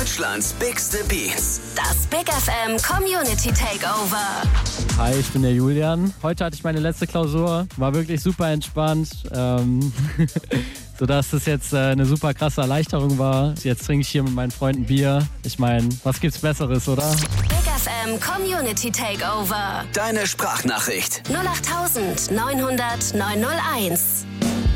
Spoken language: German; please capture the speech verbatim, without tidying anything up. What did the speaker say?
Deutschlands bigste Beats. Das Big F M Community Takeover. Hi, ich bin der Julian. Heute hatte ich meine letzte Klausur. War wirklich super entspannt. Ähm, sodass das jetzt äh, eine super krasse Erleichterung war. Jetzt trinke ich hier mit meinen Freunden Bier. Ich meine, was gibt's Besseres, oder? Big F M Community Takeover. Deine Sprachnachricht. null acht neunhundert neunhundert neunhunderteins.